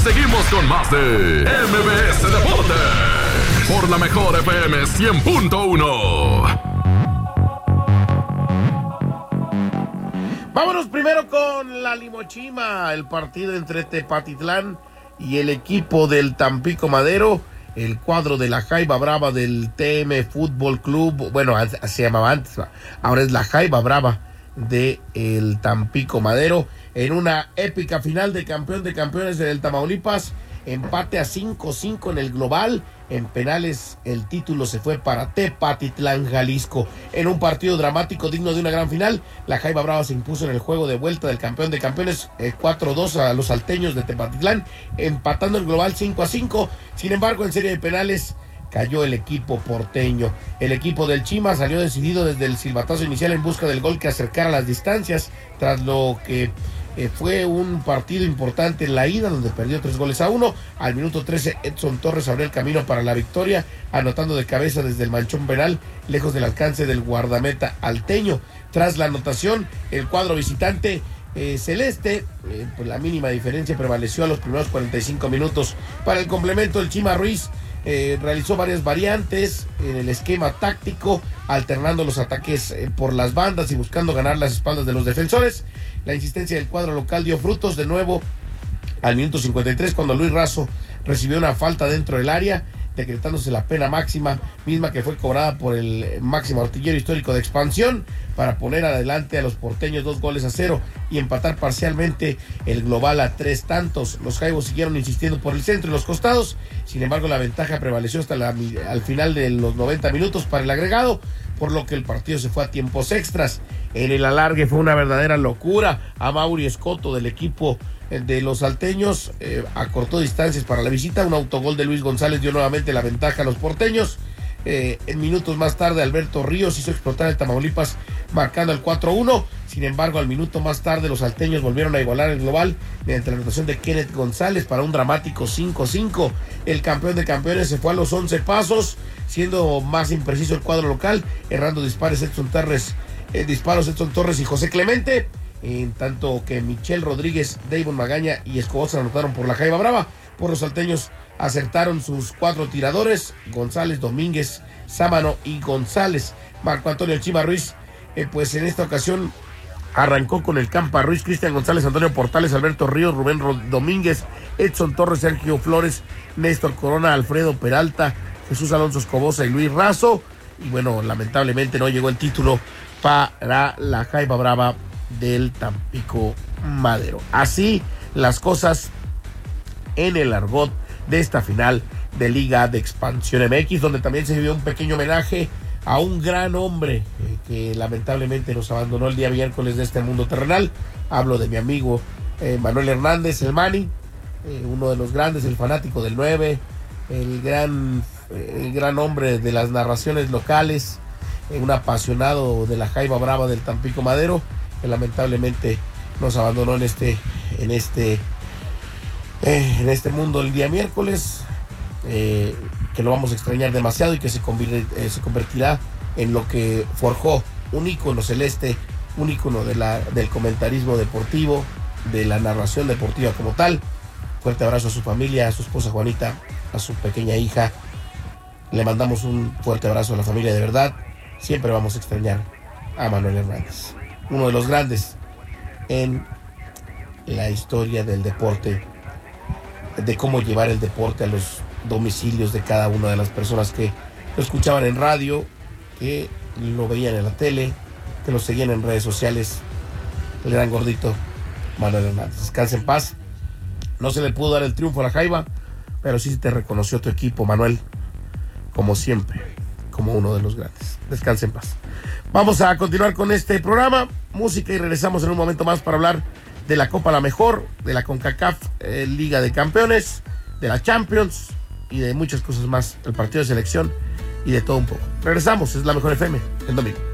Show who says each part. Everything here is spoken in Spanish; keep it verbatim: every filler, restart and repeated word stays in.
Speaker 1: Seguimos con más de M B S Deportes por la mejor F M cien punto uno.
Speaker 2: Vámonos primero con la Limochima, el partido entre Tepatitlán y el equipo del Tampico Madero, el cuadro de la Jaiba Brava del T M Fútbol Club, bueno, se llamaba antes, ahora es la Jaiba Brava de el Tampico Madero, en una épica final de campeón de campeones del Tamaulipas, empate a cinco cinco en el global. En penales el título se fue para Tepatitlán, Jalisco. En un partido dramático digno de una gran final, la Jaiba Brava se impuso en el juego de vuelta del campeón de campeones eh, cuatro dos a los salteños de Tepatitlán, empatando el global cinco a cinco. Sin embargo, en serie de penales cayó el equipo porteño. El equipo del Chima salió decidido desde el silbatazo inicial en busca del gol que acercara las distancias, tras lo que Eh, fue un partido importante en la ida, donde perdió tres goles a uno. Al minuto trece, Edson Torres abrió el camino para la victoria, anotando de cabeza desde el manchón penal, lejos del alcance del guardameta alteño. Tras la anotación, el cuadro visitante eh, celeste, eh, pues la mínima diferencia prevaleció a los primeros cuarenta y cinco minutos. Para el complemento, el Chima Ruiz Eh, realizó varias variantes en el esquema táctico, alternando los ataques eh, por las bandas y buscando ganar las espaldas de los defensores. La insistencia del cuadro local dio frutos de nuevo al minuto cincuenta y tres, cuando Luis Razo recibió una falta dentro del área, decretándose la pena máxima, misma que fue cobrada por el máximo artillero histórico de Expansión, para poner adelante a los porteños dos goles a cero y empatar parcialmente el global a tres tantos. Los jaibos siguieron insistiendo por el centro y los costados, sin embargo la ventaja prevaleció hasta la, al final de los noventa minutos para el agregado, por lo que el partido se fue a tiempos extras. En el alargue fue una verdadera locura. Amaury Escoto, del equipo de los salteños, eh, acortó distancias para la visita. Un autogol de Luis González dio nuevamente la ventaja a los porteños. Eh, en minutos más tarde, Alberto Ríos hizo explotar el Tamaulipas, marcando el cuatro uno. Sin embargo, al minuto más tarde, los salteños volvieron a igualar el global mediante la anotación de Kenneth González para un dramático cinco cinco. El campeón de campeones se fue a los once pasos, siendo más impreciso el cuadro local, errando disparos Edson Torres, eh, disparos Edson Torres y José Clemente, en tanto que Michel Rodríguez, Davon Magaña y Escobar se anotaron por la Jaiba Brava. Por los salteños acertaron sus cuatro tiradores: González, Domínguez, Sámano y González. Marco Antonio Chima Ruiz, eh, pues en esta ocasión arrancó con el Campa Ruiz, Cristian González, Antonio Portales, Alberto Ríos, Rubén Rod- Domínguez, Edson Torres, Sergio Flores, Néstor Corona, Alfredo Peralta, Jesús Alonso Escobosa y Luis Razo. Y bueno, lamentablemente no llegó el título para la Jaiba Brava del Tampico Madero. Así las cosas en el argot de esta final de Liga de Expansión M X, donde también se dio un pequeño homenaje a un gran hombre eh, que lamentablemente nos abandonó el día miércoles de este mundo terrenal. Hablo de mi amigo eh, Manuel Hernández, el Mani, eh, uno de los grandes, el fanático del nueve, el gran, eh, el gran hombre de las narraciones locales, eh, un apasionado de la Jaiba Brava del Tampico Madero, que lamentablemente nos abandonó en este en este eh, en este mundo el día miércoles, eh, que lo vamos a extrañar demasiado y que se, convirt, eh, se convertirá en lo que forjó un ícono celeste, un ícono de la, del comentarismo deportivo, de la narración deportiva como tal. Fuerte abrazo a su familia, a su esposa Juanita, a su pequeña hija. Le mandamos un fuerte abrazo a la familia, de verdad. Siempre vamos a extrañar a Manuel Hernández, uno de los grandes en la historia del deporte, de cómo llevar el deporte a los domicilios de cada una de las personas que lo escuchaban en radio, que lo veían en la tele, que lo seguían en redes sociales. El gran gordito Manuel Hernández. Descansa en paz. No se le pudo dar el triunfo a la Jaiba, pero sí te reconoció tu equipo, Manuel, como siempre, como uno de los grandes. Descansa en paz. Vamos a continuar con este programa, música, y regresamos en un momento más para hablar de la Copa La Mejor, de la CONCACAF eh, Liga de Campeones, de la Champions y de muchas cosas más, el partido de selección y de todo un poco. Regresamos, es La Mejor F M, el domingo.